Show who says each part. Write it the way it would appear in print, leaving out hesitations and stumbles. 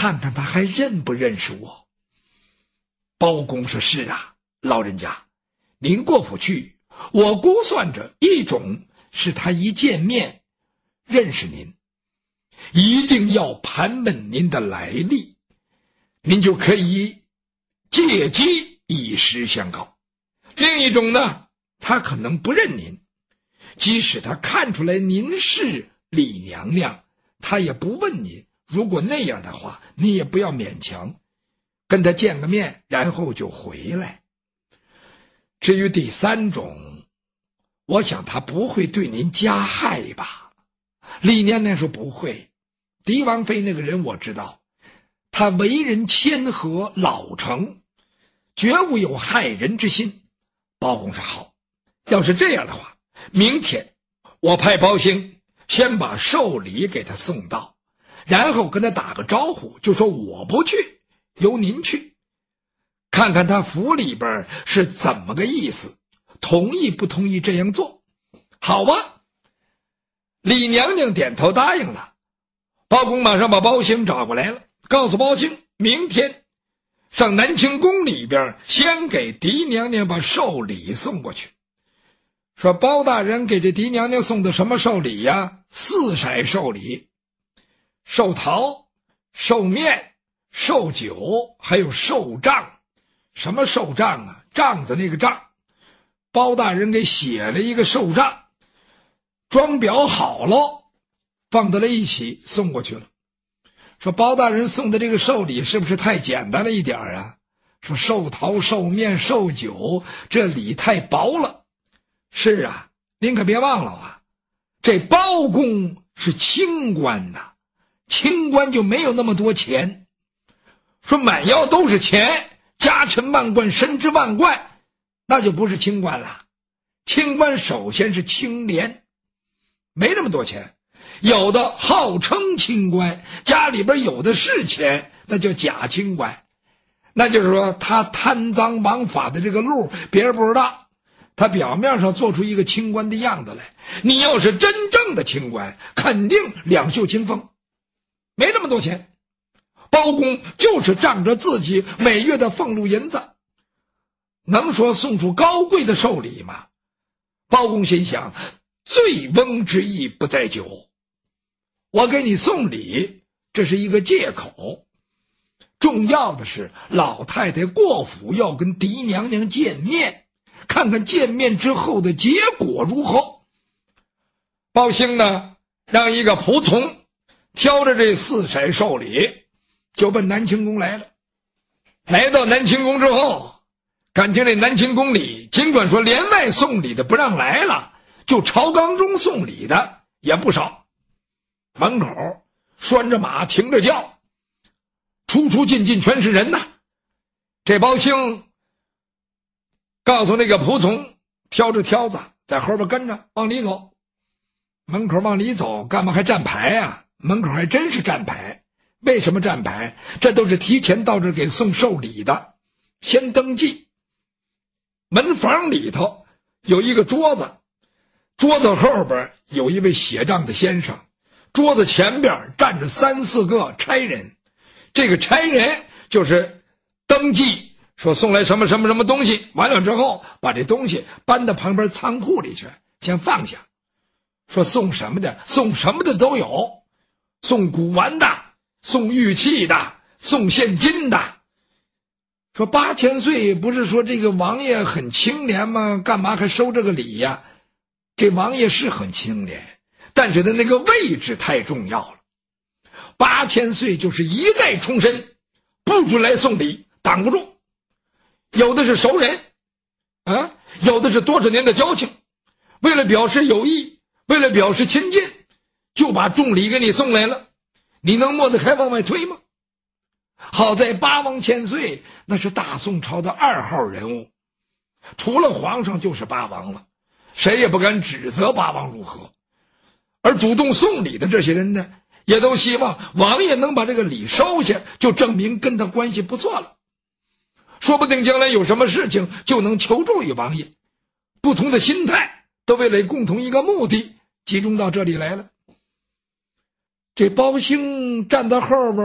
Speaker 1: 看看他还认不认识我。包公说：是啊，老人家，您过府去，我估算着一种是他一见面认识您，一定要盘问您的来历，您就可以借机以实相告。另一种呢，他可能不认您，即使他看出来您是李娘娘，他也不问您。如果那样的话，你也不要勉强，跟他见个面，然后就回来。至于第三种，我想他不会对您加害吧？李娘娘说：不会，狄王妃那个人我知道，他为人谦和老成，绝无有害人之心。包公说：好，要是这样的话，明天我派包兴先把寿礼给他送到，然后跟他打个招呼，就说我不去，由您去，看看他府里边是怎么个意思，同意不同意这样做。好吧，李娘娘点头答应了。包公马上把包兴找过来了，告诉包兴明天上南清宫里边先给狄娘娘把寿礼送过去。说包大人给这狄娘娘送的什么寿礼呀？4色寿礼，寿桃、寿面、寿酒，还有寿帐。什么寿帐啊？帐子那个帐。包大人给写了一个寿帐，装裱好了，放到了一起送过去了。说包大人送的这个寿礼是不是太简单了一点啊？说寿桃、寿面、寿酒，这礼太薄了。是啊，您可别忘了啊，这包公是清官呐，清官就没有那么多钱。说满腰都是钱，家臣万贯，身之万贯，那就不是清官了。清官首先是清廉，没那么多钱。有的号称清官，家里边有的是钱，那叫假清官。那就是说他贪赃枉法的这个路别人不知道，他表面上做出一个清官的样子来。你要是真正的清官，肯定两袖清风，没那么多钱。包公就是仗着自己每月的俸禄银子，能说送出高贵的寿礼吗？包公心想，醉翁之意不在酒，我给你送礼，这是一个借口。重要的是老太太过府要跟狄娘娘见面，看看见面之后的结果如何。包兴呢，让一个仆从挑着这4色寿礼，就奔南清宫来了。来到南清宫之后，感情这南清宫里尽管说连外送礼的不让来了，就朝纲中送礼的也不少。门口拴着马，停着轿，出出进进全是人呐。这包兴告诉那个仆从，挑着挑子在后边跟着往里走。门口往里走，干嘛还站牌啊？门口还真是站牌。为什么站牌？这都是提前到这儿给送寿礼的，先登记。门房里头有一个桌子，桌子后边有一位写账的先生，桌子前边站着3、4个差人。这个差人就是登记说送来什么什么什么东西，完了之后把这东西搬到旁边仓库里去，先放下。说送什么的，送什么的都有，送古玩的，送玉器的，送现金的。说8000岁不是说这个王爷很清廉吗？干嘛还收这个礼呀？这王爷是很清廉，但是他那个位置太重要了。8000岁就是一再冲身，不准来送礼，挡不住。有的是熟人啊，有的是多少年的交情，为了表示友谊，为了表示亲近，就把重礼给你送来了，你能抹得开往外推吗？好在八王千岁那是大宋朝的2号人物，除了皇上就是八王了，谁也不敢指责八王如何。而主动送礼的这些人呢，也都希望王爷能把这个礼收下，就证明跟他关系不错了，说不定将来有什么事情就能求助于王爷。不同的心态都为了共同一个目的集中到这里来了。这包兴站到后边